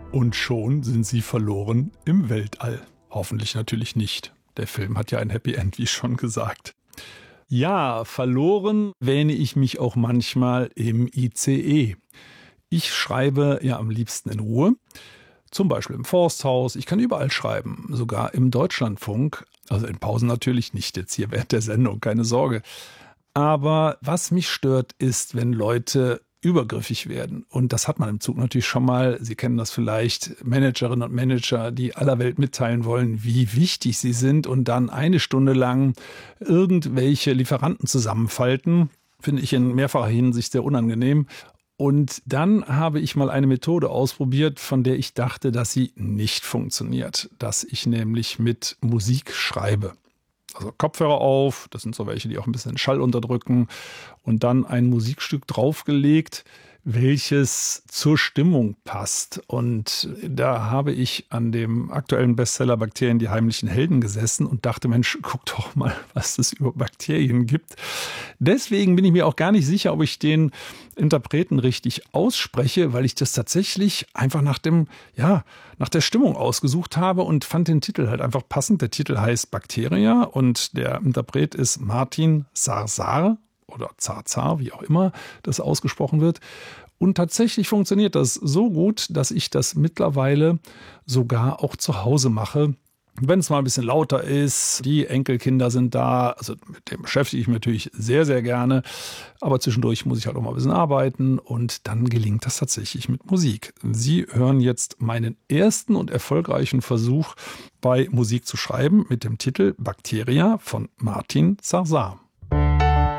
Und schon sind sie verloren im Weltall. Hoffentlich natürlich nicht. Der Film hat ja ein Happy End, wie schon gesagt. Ja, verloren wähne ich mich auch manchmal im ICE. Ich schreibe ja am liebsten in Ruhe. Zum Beispiel im Forsthaus. Ich kann überall schreiben, sogar im Deutschlandfunk. Also in Pausen natürlich nicht, jetzt hier während der Sendung, keine Sorge. Aber was mich stört, ist, wenn Leute übergriffig werden. Und das hat man im Zug natürlich schon mal. Sie kennen das vielleicht, Managerinnen und Manager, die aller Welt mitteilen wollen, wie wichtig sie sind und dann eine Stunde lang irgendwelche Lieferanten zusammenfalten. Finde ich in mehrfacher Hinsicht sehr unangenehm. Und dann habe ich mal eine Methode ausprobiert, von der ich dachte, dass sie nicht funktioniert. Dass ich nämlich mit Musik schreibe. Also Kopfhörer auf, das sind so welche, die auch ein bisschen Schall unterdrücken und dann ein Musikstück draufgelegt, welches zur Stimmung passt. Und da habe ich an dem aktuellen Bestseller Bakterien, die heimlichen Helden gesessen und dachte, Mensch, guck doch mal, was es über Bakterien gibt. Deswegen bin ich mir auch gar nicht sicher, ob ich den Interpreten richtig ausspreche, weil ich das tatsächlich einfach nach der Stimmung ausgesucht habe und fand den Titel halt einfach passend. Der Titel heißt Bakteria und der Interpret ist Martin Sarzar oder Zarzar, wie auch immer das ausgesprochen wird. Und tatsächlich funktioniert das so gut, dass ich das mittlerweile sogar auch zu Hause mache. Wenn es mal ein bisschen lauter ist, die Enkelkinder sind da, also mit dem beschäftige ich mich natürlich sehr, sehr gerne. Aber zwischendurch muss ich halt auch mal ein bisschen arbeiten und dann gelingt das tatsächlich mit Musik. Sie hören jetzt meinen ersten und erfolgreichen Versuch bei Musik zu schreiben mit dem Titel Bakteria von Martin Sarzar.